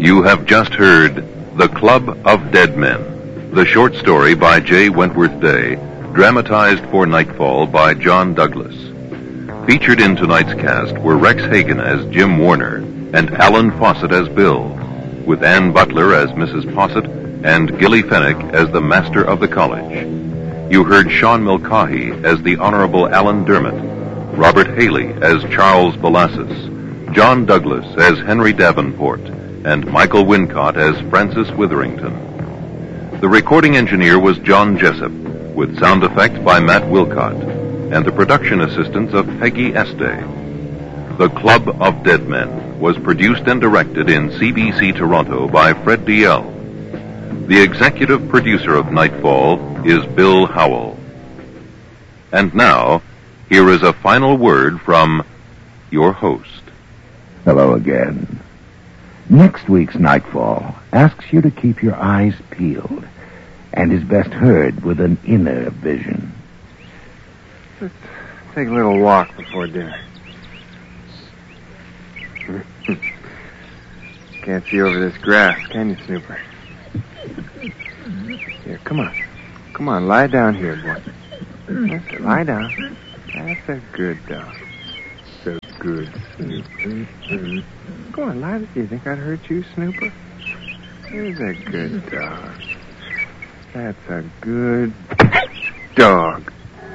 You have just heard The Club of Dead Men, the short story by J. Wentworth Day, dramatized for Nightfall by John Douglas. Featured in tonight's cast were Rex Hagen as Jim Warner and Alan Fawcett as Bill, with Ann Butler as Mrs. Fawcett and Gilly Fennick as the master of the college. You heard Sean Mulcahy as the Honorable Alan Dermott, Robert Haley as Charles Belassus, John Douglas as Henry Davenport, and Michael Wincott as Francis Witherington. The recording engineer was John Jessup, with sound effects by Matt Wilcott, and the production assistance of Peggy Este. The Club of Dead Men was produced and directed in CBC Toronto by Fred D.L. The executive producer of Nightfall is Bill Howell. And now, here is a final word from your host. Hello again. Next week's Nightfall asks you to keep your eyes peeled and is best heard with an inner vision. Let's take a little walk before dinner. Can't see over this grass, can you, Snooper? Here, come on. Come on, lie down here, boy. That's it, lie down. That's a good dog. So good, Snooper. Go on, lie down. Do you think I'd hurt you, Snooper? Here's a good dog. That's a good dog.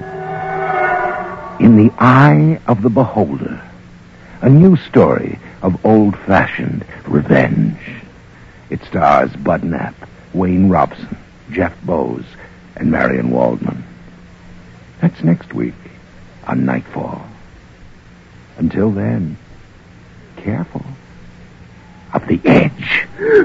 In the Eye of the Beholder, a new story of old-fashioned revenge. It stars Bud Knapp, Wayne Robson, Jeff Bowes, and Marion Waldman. That's next week on Nightfall. Until then, careful of the edge.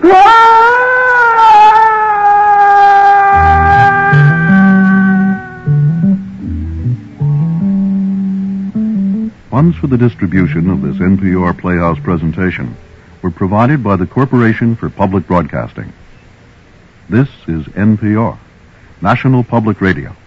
Funds for the distribution of this NPR Playhouse presentation were provided by the Corporation for Public Broadcasting. This is NPR, National Public Radio.